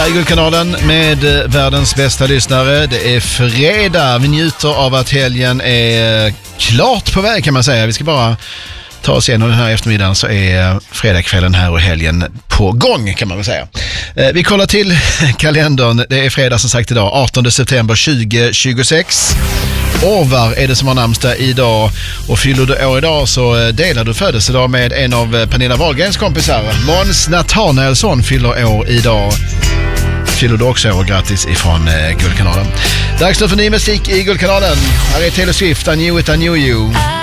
I Guldkanalen med världens bästa lyssnare. Det är fredag. Vi njuter av att helgen är klart på väg, kan man säga. Vi ska bara ta oss igenom den här eftermiddagen, så är fredagskvällen här och helgen på gång, kan man väl säga. Vi kollar till kalendern. Det är fredag som sagt idag, 18 september 2026. Orvar är det som har namnsdag idag, och fyller du år idag så delar du födelsedag med en av Pernilla Wahlgrens kompisar. Måns Nathanaelsson fyller år idag. Fyller du också år, grattis ifrån Guldkanalen. Dags nu för ny musik i Guldkanalen. Här är Taylor Swift, I Knew It, I Knew You.